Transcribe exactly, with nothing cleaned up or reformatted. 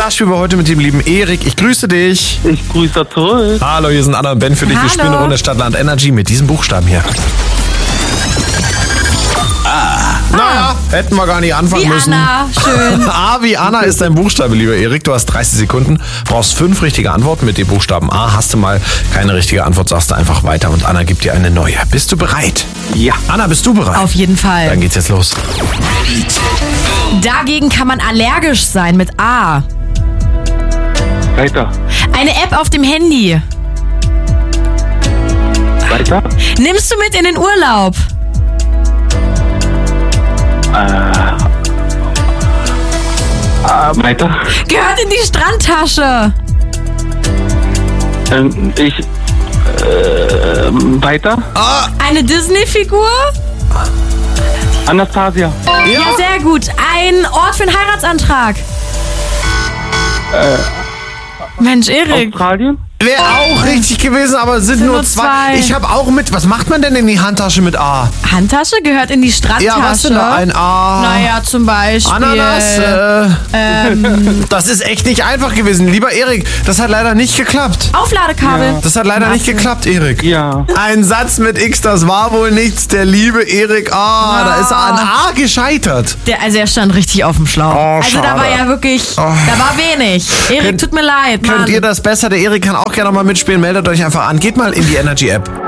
Das spielen wir heute mit dem lieben Erik. Ich grüße dich. Ich grüße zurück. Hallo, hier sind Anna und Ben für dich. Wir Hallo. spielen eine Runde Stadtland Energy mit diesem Buchstaben hier. Ah. Naja, hätten wir gar nicht anfangen Wie müssen. Anna, schön. A wie Anna ist dein Buchstabe, lieber Erik. Du hast dreißig Sekunden, brauchst fünf richtige Antworten mit dem Buchstaben A. Hast du mal keine richtige Antwort, sagst du einfach weiter und Anna gibt dir eine neue. Bist du bereit? Ja. Anna, bist du bereit? Auf jeden Fall. Dann geht's jetzt los. Dagegen kann man allergisch sein mit A. Weiter. Eine App auf dem Handy. Weiter. Nimmst du mit in den Urlaub? Äh, äh, weiter. Gehört in die Strandtasche. Ähm, ich. Äh, weiter. Eine Disney-Figur? Anastasia. Ja, sehr gut. Ein Ort für einen Heiratsantrag. Mensch, Erik. Australien. Wäre auch richtig gewesen, aber es sind, Sind nur nur zwei. zwei. Ich habe auch mit. Was macht man denn in die Handtasche mit A? Handtasche gehört in die Strandtasche. Ja, was denn da? Ein A. Naja, zum Beispiel. Ananas. Äh, Ähm, das ist echt nicht einfach gewesen. Lieber Erik, das hat leider nicht geklappt. Aufladekabel. Das hat leider nicht geklappt, Erik. Ja. Ein Satz mit X, das war wohl nichts. Der liebe Erik, ah, da ist er an A gescheitert. Der, also er stand richtig auf dem Schlauch. Oh, also da schade. war ja wirklich, da war wenig. Erik, Könnt- tut mir leid, Mann. Könnt ihr das besser? Der Erik kann auch gerne noch mal mitspielen. Meldet euch einfach an. Geht mal in die Energy App.